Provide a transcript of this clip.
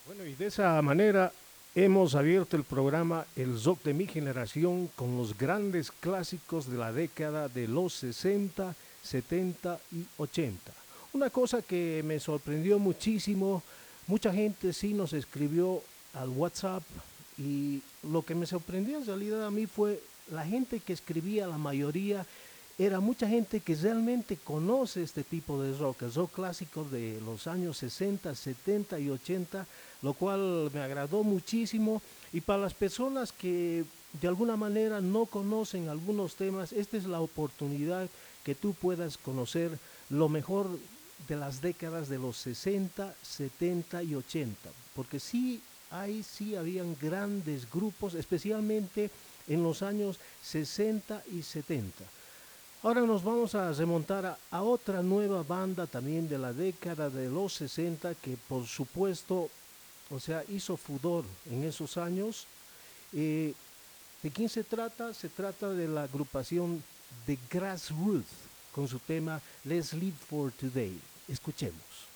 Bueno, y de esa manera hemos abierto el programa El Rock de mi generación con los grandes clásicos de la década de los 60, 70 y 80. Una cosa que me sorprendió muchísimo, mucha gente sí nos escribió al WhatsApp y lo que me sorprendió en realidad a mí fue la gente que escribía, la mayoría era mucha gente que realmente conoce este tipo de rock, el rock clásico de los años 60, 70 y 80, lo cual me agradó muchísimo. Y para las personas que de alguna manera no conocen algunos temas, esta es la oportunidad que tú puedas conocer lo mejor de las décadas de los 60, 70 y 80, porque sí, ahí sí habían grandes grupos, especialmente en los años 60 y 70. Ahora nos vamos a remontar a otra nueva banda también de la década de los 60 que por supuesto, o sea, hizo furor en esos años. Eh, ¿De quién se trata? Se trata de la agrupación The Grassroots con su tema Let's Live for Today. Escuchemos.